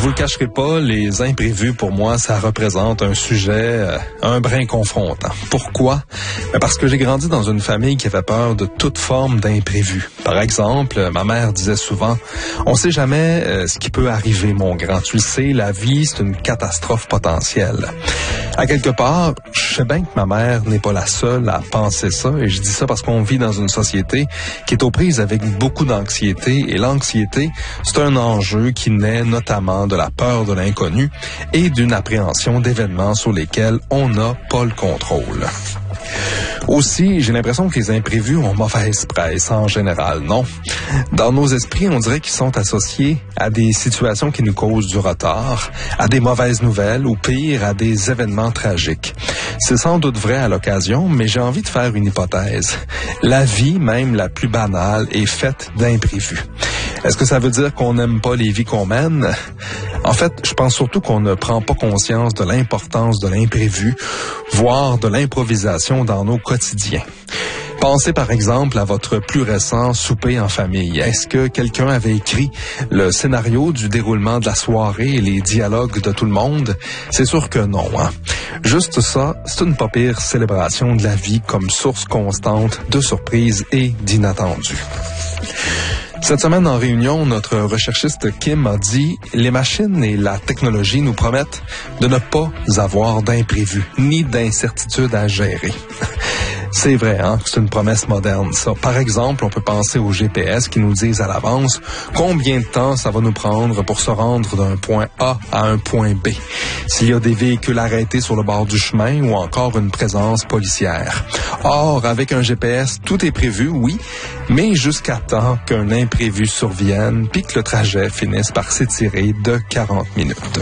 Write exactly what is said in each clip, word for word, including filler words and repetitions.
vous le cacherai pas, les imprévus, pour moi, ça représente un sujet, euh, un brin confrontant. Pourquoi? Ben parce que j'ai grandi dans une famille qui avait peur de toute forme d'imprévu. Par exemple, ma mère disait souvent, on sait jamais euh, ce qui peut arriver, mon grand. Tu le sais, la vie, c'est une catastrophe potentielle. À quelque part, je sais bien que ma mère n'est pas la seule à penser ça, et je dis ça parce qu'on vit dans une société qui est aux prises avec beaucoup d'anxiété, et l'anxiété, c'est un enjeu qui naît notamment de la peur de l'inconnu et d'une appréhension d'événements sur lesquels on n'a pas le contrôle. Aussi, j'ai l'impression que les imprévus ont mauvaise presse en général, non? Dans nos esprits, on dirait qu'ils sont associés à des situations qui nous causent du retard, à des mauvaises nouvelles ou pire, à des événements tragiques. C'est sans doute vrai à l'occasion, mais j'ai envie de faire une hypothèse. La vie, même la plus banale, est faite d'imprévus. Est-ce que ça veut dire qu'on n'aime pas les vies qu'on mène? En fait, je pense surtout qu'on ne prend pas conscience de l'importance de l'imprévu, voire de l'improvisation dans nos quotidiens. Pensez par exemple à votre plus récent souper en famille. Est-ce que quelqu'un avait écrit le scénario du déroulement de la soirée et les dialogues de tout le monde? C'est sûr que non, hein? Juste ça, c'est une pas pire célébration de la vie comme source constante de surprises et d'inattendus. Cette semaine en réunion, notre recherchiste Kim a dit « Les machines et la technologie nous promettent de ne pas avoir d'imprévus, ni d'incertitudes à gérer. » C'est vrai, hein? C'est une promesse moderne, ça. Par exemple, on peut penser aux G P S qui nous disent à l'avance combien de temps ça va nous prendre pour se rendre d'un point A à un point B, s'il y a des véhicules arrêtés sur le bord du chemin ou encore une présence policière. Or, avec un G P S, tout est prévu, oui, mais jusqu'à temps qu'un imprévu survienne puis que le trajet finisse par s'étirer de quarante minutes.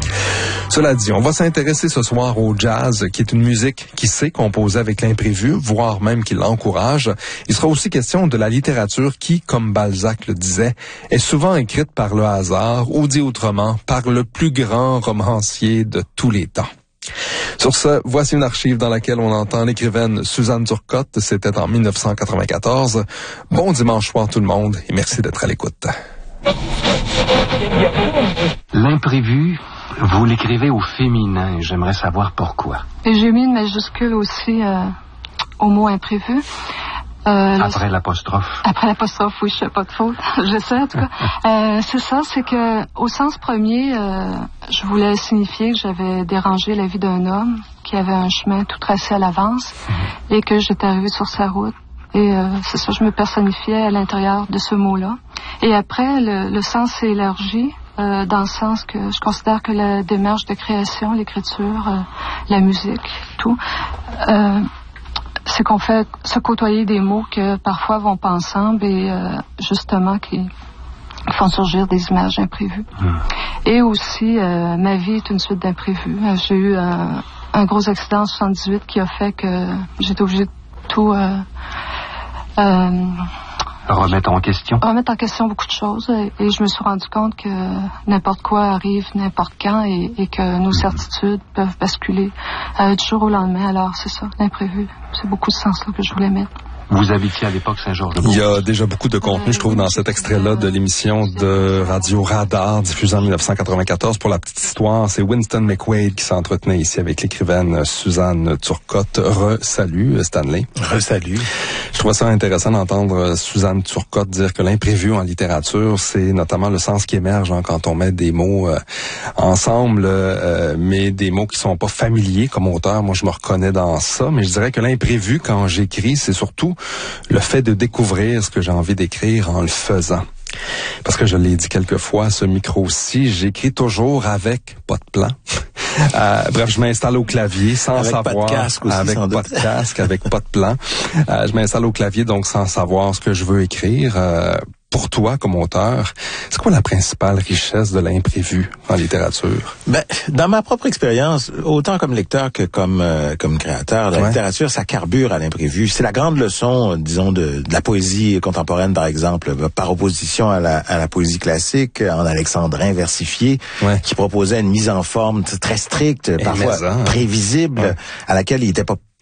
Cela dit, on va s'intéresser ce soir au jazz, qui est une musique qui sait composer avec l'imprévu, voire même qui l'encourage. Il sera aussi question de la littérature qui, comme Balzac le disait, est souvent écrite par le hasard, ou dit autrement, par le plus grand romancier de tous les temps. Sur ce, voici une archive dans laquelle on entend l'écrivaine Suzanne Turcotte. C'était en dix-neuf cent quatre-vingt-quatorze. Bon dimanche soir tout le monde et merci d'être à l'écoute. L'imprévu, vous l'écrivez au féminin. J'aimerais savoir pourquoi. Et j'ai mis une majuscule aussi euh, au mot imprévu. Euh, Après là, l'apostrophe. Après l'apostrophe, oui, je fais pas de faute. Je sais, en tout cas. euh, c'est ça, c'est que au sens premier, euh, je voulais signifier que j'avais dérangé la vie d'un homme qui avait un chemin tout tracé à l'avance mmh. et que j'étais arrivée sur sa route. Et euh, c'est ça, je me personnifiais à l'intérieur de ce mot-là. Et après, le, le sens s'est élargi. Euh, dans le sens que je considère que la démarche de création, l'écriture, euh, la musique, tout, euh, c'est qu'on fait se côtoyer des mots que parfois vont pas ensemble et euh, justement qui font surgir des images imprévues. Mmh. Et aussi, euh, ma vie est une suite d'imprévus. J'ai eu un, un gros accident en soixante-dix-huit qui a fait que j'étais obligée de tout... Euh, euh, Remettre en question. Remettre en question beaucoup de choses et, et je me suis rendu compte que n'importe quoi arrive n'importe quand et, et que nos certitudes peuvent basculer euh, du jour au lendemain. Alors c'est ça, l'imprévu. C'est beaucoup de sens là que je voulais mettre. Vous habitiez à l'époque Saint-Georges-de-Beauce. Il y a déjà beaucoup de contenu, je trouve, dans cet extrait-là de l'émission de Radio Radar diffusée en dix-neuf cent quatre-vingt-quatorze. Pour la petite histoire, c'est Winston McQuaid qui s'entretenait ici avec l'écrivaine Suzanne Turcotte. Re-salut, Stanley. Re-salut. Je trouve ça intéressant d'entendre Suzanne Turcotte dire que l'imprévu en littérature, c'est notamment le sens qui émerge hein, quand on met des mots euh, ensemble, euh, mais des mots qui sont pas familiers comme auteur. Moi, je me reconnais dans ça, mais je dirais que l'imprévu, quand j'écris, c'est surtout le fait de découvrir ce que j'ai envie d'écrire en le faisant. Parce que je l'ai dit quelques fois à ce micro-ci, j'écris toujours avec pas de plan. Euh, bref, je m'installe au clavier sans avec savoir, pas de casque aussi, avec sans pas doute. de casque, avec pas de plan. Euh, je m'installe au clavier donc sans savoir ce que je veux écrire. Euh, pour toi, comme auteur, c'est quoi la principale richesse de l'imprévu en littérature? Ben, dans ma propre expérience, autant comme lecteur que comme euh, comme créateur, la ouais. littérature, ça carbure à l'imprévu. C'est la grande leçon, disons, de, de la poésie contemporaine, par exemple, par opposition à la, à la poésie classique, en alexandrin versifié, ouais. qui proposait une mise en forme très stricte, Et parfois maison, prévisible, ouais. à laquelle il n'était pas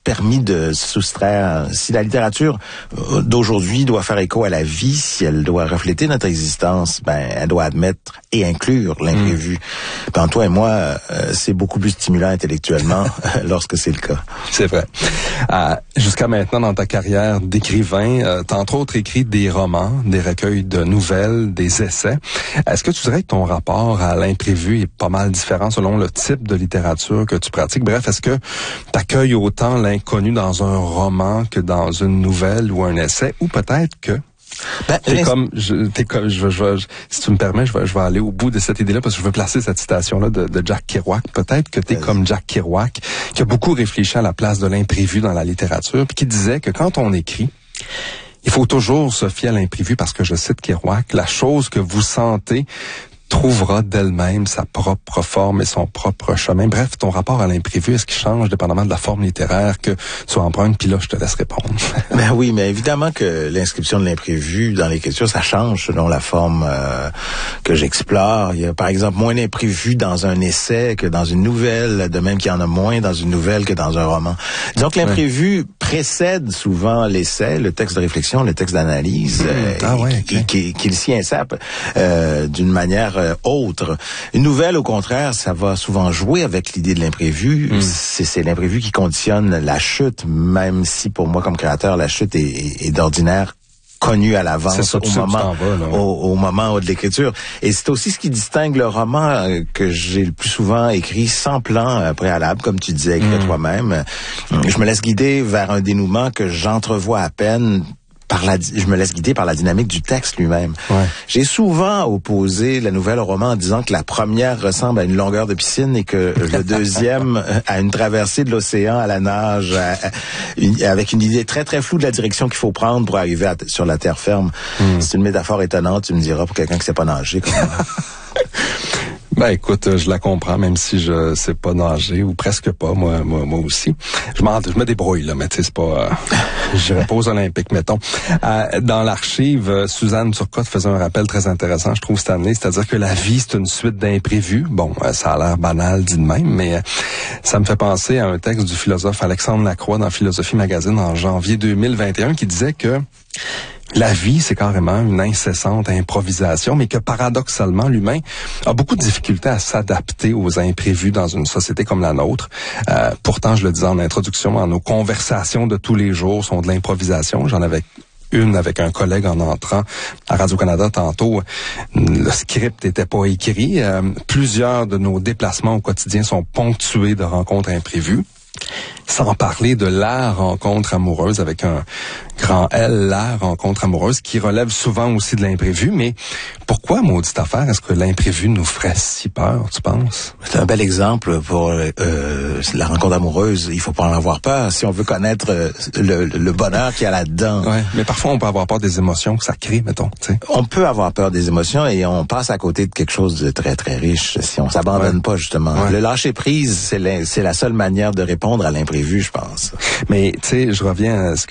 permis de soustraire. Si la littérature d'aujourd'hui doit faire écho à la vie, si elle doit refléter notre existence, ben elle doit admettre et inclure l'imprévu. Mmh. Ben, toi et moi, euh, c'est beaucoup plus stimulant intellectuellement lorsque c'est le cas. C'est vrai. Euh, jusqu'à maintenant, dans ta carrière d'écrivain, euh, t'as entre autres écrit des romans, des recueils de nouvelles, des essais. Est-ce que tu dirais que ton rapport à l'imprévu est pas mal différent selon le type de littérature que tu pratiques? Bref, est-ce que t'accueilles autant l'inconnu dans un roman que dans une nouvelle ou un essai, ou peut-être que Ben, t'es comme, je, t'es comme, je, je, je, si tu me permets, je vais, je vais aller au bout de cette idée-là parce que je veux placer cette citation-là de, de Jack Kerouac. Peut-être que t'es Vas-y. Comme Jack Kerouac, qui a beaucoup réfléchi à la place de l'imprévu dans la littérature, puis qui disait que quand on écrit, il faut toujours se fier à l'imprévu parce que, je cite Kerouac, la chose que vous sentez trouvera d'elle-même sa propre forme et son propre chemin. Bref, ton rapport à l'imprévu, est-ce qu'il change dépendamment de la forme littéraire que tu empruntes? Puis là, je te laisse répondre. Ben oui, mais évidemment que l'inscription de l'imprévu dans l'écriture, ça change selon la forme euh, que j'explore. Il y a, par exemple, moins d'imprévu dans un essai que dans une nouvelle, de même qu'il y en a moins dans une nouvelle que dans un roman. Disons que l'imprévu ouais. précède souvent l'essai, le texte de réflexion, le texte d'analyse, mmh. euh, ah ouais, okay. qui, qui, qui s'y insère euh, d'une manière autre. Une nouvelle, au contraire, ça va souvent jouer avec l'idée de l'imprévu. Mm. C'est, c'est l'imprévu qui conditionne la chute, même si pour moi, comme créateur, la chute est, est, est d'ordinaire connu à l'avance au moment, vas, au, au moment de l'écriture. Et c'est aussi ce qui distingue le roman que j'ai le plus souvent écrit sans plan préalable, comme tu disais, écrit mm. toi-même. Je me laisse guider vers un dénouement que j'entrevois à peine. Par la, je me laisse guider par la dynamique du texte lui-même. Ouais. J'ai souvent opposé la nouvelle au roman en disant que la première ressemble à une longueur de piscine et que le deuxième à une traversée de l'océan à la nage, à, à, une, avec une idée très très floue de la direction qu'il faut prendre pour arriver à, sur la terre ferme. Mm. C'est une métaphore étonnante, tu me diras, pour quelqu'un qui sait pas nager. Comme moi. Ben écoute, je la comprends, même si je sais pas nager ou presque pas, moi, moi, moi aussi. Je m'en, je me débrouille là, mais tu sais, c'est pas, euh, j'irai pas aux Olympiques, mettons. Euh, dans l'archive, Suzanne Turcotte faisait un rappel très intéressant, je trouve cette année, c'est-à-dire que la vie c'est une suite d'imprévus. Bon, euh, ça a l'air banal dit de même, mais euh, ça me fait penser à un texte du philosophe Alexandre Lacroix dans Philosophie Magazine en janvier deux mille vingt et un qui disait que la vie, c'est carrément une incessante improvisation, mais que paradoxalement, l'humain a beaucoup de difficultés à s'adapter aux imprévus dans une société comme la nôtre. Euh, pourtant, je le disais en introduction, nos conversations de tous les jours sont de l'improvisation. J'en avais une avec un collègue en entrant à Radio-Canada tantôt. Le script n'était pas écrit. Euh, plusieurs de nos déplacements au quotidien sont ponctués de rencontres imprévues. Sans parler de la rencontre amoureuse avec un grand L, la rencontre amoureuse qui relève souvent aussi de l'imprévu. Mais pourquoi, maudite affaire, est-ce que l'imprévu nous ferait si peur, tu penses? C'est un bel exemple pour euh, la rencontre amoureuse. Il faut pas en avoir peur si on veut connaître euh, le, le bonheur qu'il y a là-dedans. Ouais, mais parfois on peut avoir peur des émotions que ça crée, mettons. T'sais. On peut avoir peur des émotions et on passe à côté de quelque chose de très très riche si on s'abandonne ouais. pas justement. Ouais. Le lâcher prise, c'est la, c'est la seule manière de répondre à l'imprévu, je pense. Mais tu sais, je reviens à ce